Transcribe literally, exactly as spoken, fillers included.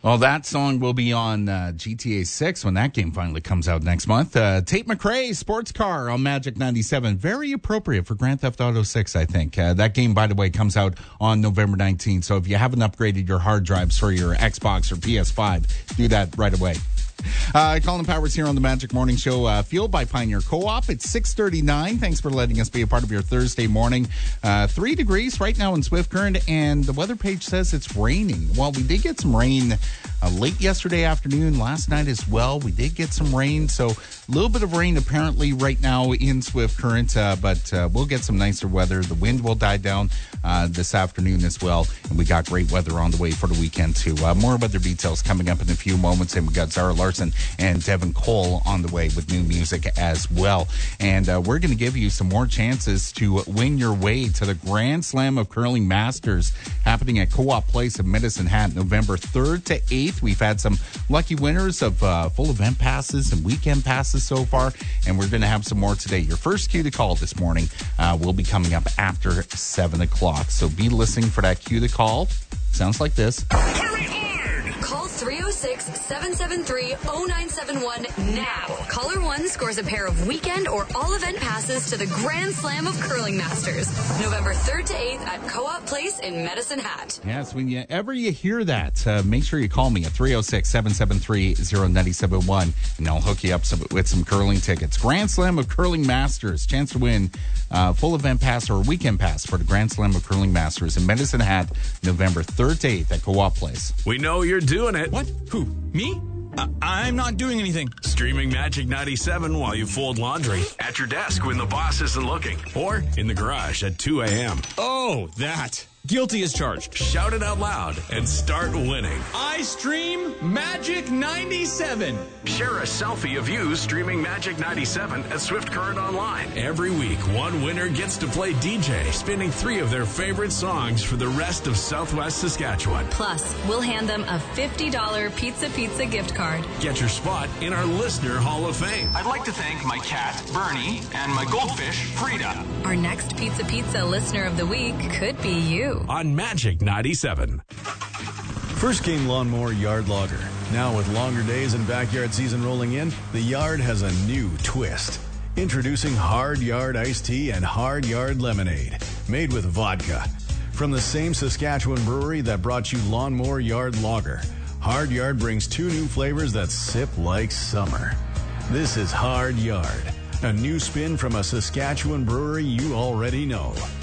Well, that song will be on uh, G T A six when that game finally comes out next month. Uh, Tate McRae, Sports Car on Magic ninety-seven. Very appropriate for Grand Theft Auto six, I think. Uh, that game, by the way, comes out on November nineteenth. So if you haven't upgraded your hard drives for your Xbox or P S five, do that right away. Uh, Colin Powers here on the Magic Morning Show, uh, fueled by Pioneer Co-op. It's six thirty-nine. Thanks for letting us be a part of your Thursday morning. Uh, three degrees right now in Swift Current, and the weather page says it's raining. Well, we did get some rain uh, late yesterday afternoon, last night as well. We did get some rain, so a little bit of rain apparently right now in Swift Current, uh, but uh, we'll get some nicer weather. The wind will die down uh, this afternoon as well, and we got great weather on the way for the weekend too. Uh, more weather details coming up in a few moments, and we got Zara Larson and Devin Cole on the way with new music as well. And uh, we're going to give you some more chances to win your way to the Grand Slam of Curling Masters happening at Co-op Place in Medicine Hat, November third to eighth. We've had some lucky winners of uh, full event passes and weekend passes so far, and we're going to have some more today. Your first cue to call this morning uh, will be coming up after seven o'clock. So be listening for that cue to call. Sounds like this. Hurry hard! Call three oh six, seven seven three, oh nine seven one now. Caller one scores a pair of weekend or all event passes to the Grand Slam of Curling Masters, November third to eighth at Co-op Place in Medicine Hat. Yes, whenever you hear that, uh, make sure you call me at three oh six, seven seven three, oh nine seven one, and I'll hook you up some, with some curling tickets. Grand Slam of Curling Masters, chance to win uh, full event pass or weekend pass for the Grand Slam of Curling Masters in Medicine Hat, November third to eighth at Co-op Place. We know you're doing it. What? Who? Me? Uh, I'm not doing anything. Streaming Magic ninety-seven while you fold laundry, at your desk when the boss isn't looking, or in the garage at two a.m. Oh, that. Guilty as charged. Shout it out loud and start winning. I stream Magic ninety-seven. Share a selfie of you streaming Magic ninety-seven at Swift Current Online. Every week, one winner gets to play D J, spinning three of their favorite songs for the rest of Southwest Saskatchewan. Plus, we'll hand them a fifty dollars Pizza Pizza gift card. Get your spot in our Listener Hall of Fame. I'd like to thank my cat, Bernie, and my goldfish, Frida. Our next Pizza Pizza Listener of the Week could be you. On Magic ninety-seven. First came Lawnmower Yard Lager. Now with longer days and backyard season rolling in, the yard has a new twist. Introducing Hard Yard Iced Tea and Hard Yard Lemonade, made with vodka. From the same Saskatchewan brewery that brought you Lawnmower Yard Lager, Hard Yard brings two new flavors that sip like summer. This is Hard Yard, a new spin from a Saskatchewan brewery you already know.